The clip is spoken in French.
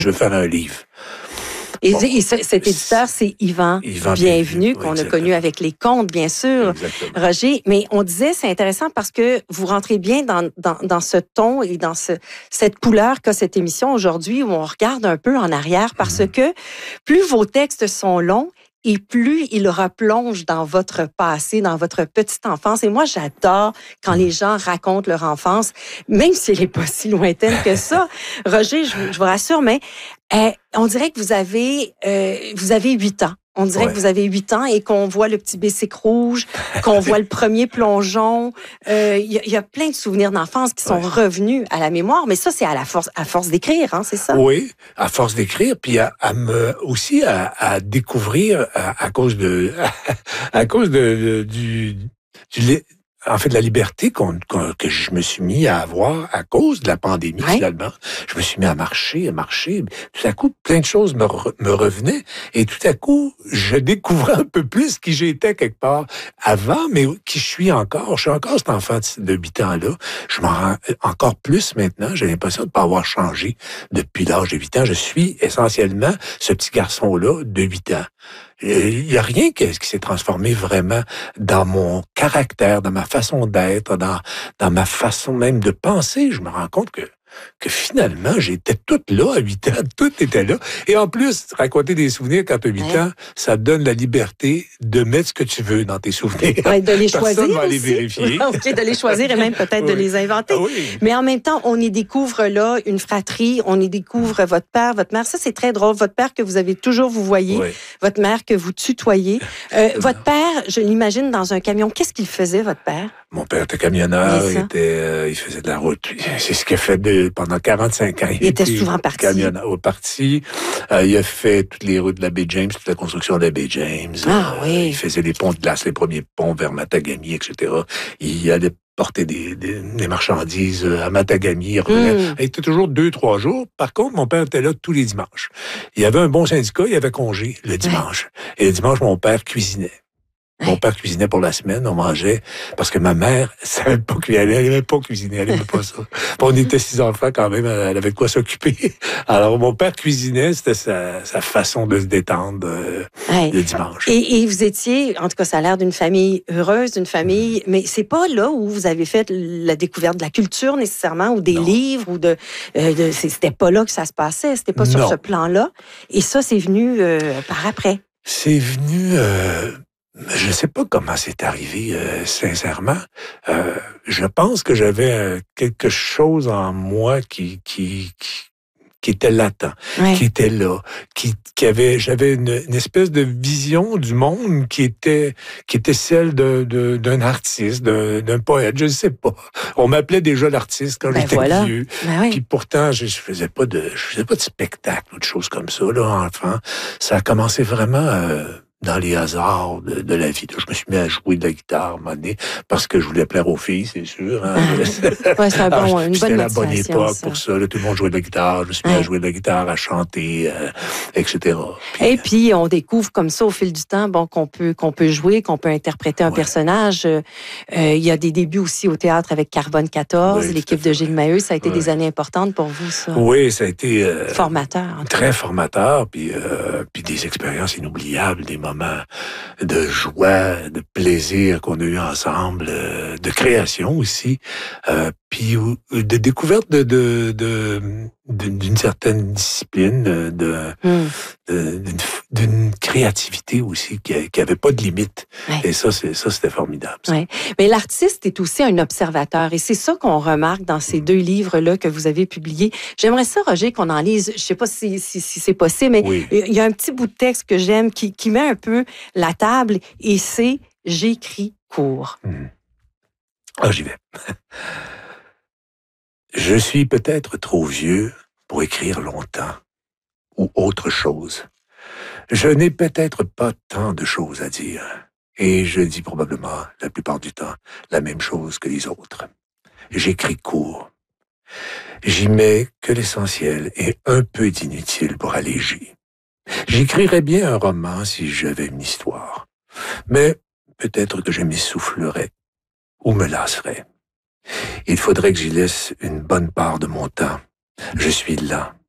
je veux faire un livre. Et cet éditeur, c'est Yvan Bienvenu, qu'on a connu avec les contes, bien sûr, exactement. Roger. Mais on disait, c'est intéressant parce que vous rentrez bien dans ce ton et dans cette couleur qu'a cette émission aujourd'hui, où on regarde un peu en arrière, parce que plus vos textes sont longs, et plus il replonge dans votre passé, dans votre petite enfance. Et moi, j'adore quand les gens racontent leur enfance, même si elle n'est pas si lointaine que ça. Roger, je vous rassure, mais on dirait que vous avez 8 ans. On dirait que vous avez 8 ans et qu'on voit le petit Bessic rouge, qu'on voit le premier plongeon. Il y a plein de souvenirs d'enfance qui sont revenus à la mémoire, mais ça, c'est à force d'écrire, hein, c'est ça? Oui, à force d'écrire, puis aussi à découvrir à cause de en fait, de la liberté que je me suis mis à avoir à cause de la pandémie, finalement. Je me suis mis à marcher. Tout à coup, plein de choses me revenaient. Et tout à coup, je découvrais un peu plus qui j'étais quelque part avant, mais qui je suis encore. Je suis encore cet enfant de 8 ans-là. Je m'en rends encore plus maintenant. J'ai l'impression de ne pas avoir changé depuis l'âge de 8 ans. Je suis essentiellement ce petit garçon-là de 8 ans. Il n'y a rien qui s'est transformé vraiment dans mon caractère, dans ma façon d'être, dans ma façon même de penser. Je me rends compte que finalement, j'étais toute là à 8 ans, tout était là. Et en plus, raconter des souvenirs quand tu as 8 ans, ça te donne la liberté de mettre ce que tu veux dans tes souvenirs. Ouais, de les choisir Personne va aussi. les vérifier. OK, de les choisir et même peut-être de les inventer. Oui. Mais en même temps, on y découvre là une fratrie, on y découvre votre père, votre mère. Ça, c'est très drôle. Votre père que vous avez toujours vous voyez, votre mère que vous tutoyez. Votre père, je l'imagine dans un camion. Qu'est-ce qu'il faisait, votre père? Mon père était camionneur, il faisait de la route. C'est ce qu'il a fait pendant 45 ans. Il était souvent parti. Parti. Il a fait toutes les routes de la baie James, toute la construction de la baie James. Il faisait les ponts de glace, les premiers ponts vers Matagami, etc. Il allait porter des marchandises à Matagami. Il revenait. Il était toujours 2-3 jours. Par contre, mon père était là tous les dimanches. Il y avait un bon syndicat, il y avait congé le dimanche. Et le dimanche, mon père cuisinait. Mon père cuisinait pour la semaine, on mangeait, parce que ma mère savait pas cuisiner, elle aimait pas cuisiner, elle aimait pas ça. On était 6 enfants quand même, elle avait de quoi s'occuper. Alors, mon père cuisinait, c'était sa façon de se détendre le dimanche. Et vous étiez, en tout cas, ça a l'air d'une famille heureuse, d'une famille, mais c'est pas là où vous avez fait la découverte de la culture nécessairement, ou des livres, ou c'était pas là que ça se passait, c'était pas sur ce plan-là. Et ça, c'est venu par après. C'est venu... Je ne sais pas comment c'est arrivé, sincèrement. Je pense que j'avais quelque chose en moi qui était latent, qui était là, j'avais une espèce de vision du monde qui était celle d'un artiste, d'un poète, je ne sais pas. On m'appelait déjà l'artiste quand j'étais vieux. Puis pourtant, je faisais pas de spectacle ou de choses comme ça, là, enfant. Ça a commencé vraiment, dans les hasards de la vie. Je me suis mis à jouer de la guitare à un moment donné, parce que je voulais plaire aux filles, c'est sûr. Hein. C'est une bonne c'était la bonne époque ça. pour ça. Là, tout le monde jouait de la guitare. Je me suis mis à jouer de la guitare, à chanter, etc. Puis on découvre comme ça au fil du temps, qu'on peut jouer, qu'on peut interpréter un personnage. Il y a des débuts aussi au théâtre avec Carbone 14, l'équipe de Gilles Maheu. Ça a été des années importantes pour vous, ça? Oui, ça a été formateur. Très formateur, puis des expériences inoubliables, des moments de joie, de plaisir qu'on a eu ensemble, de création aussi, puis de découverte d'une certaine discipline, d'une créativité aussi qui avait pas de limite. Et ça, c'était formidable. Ça. Mais l'artiste est aussi un observateur, et c'est ça qu'on remarque dans ces 2 livres-là que vous avez publiés. J'aimerais ça, Roger, qu'on en lise. Je sais pas si c'est possible, mais il y a un petit bout de texte que j'aime qui met un peu la table, et c'est « J'écris court ». J'y vais. Je suis peut-être trop vieux pour écrire longtemps, ou autre chose. Je n'ai peut-être pas tant de choses à dire, et je dis probablement, la plupart du temps, la même chose que les autres. J'écris court. J'y mets que l'essentiel et un peu d'inutile pour alléger. J'écrirais bien un roman si j'avais une histoire, mais peut-être que je m'essoufflerais ou me lasserais. Il faudrait que j'y laisse une bonne part de mon temps. Je suis lent,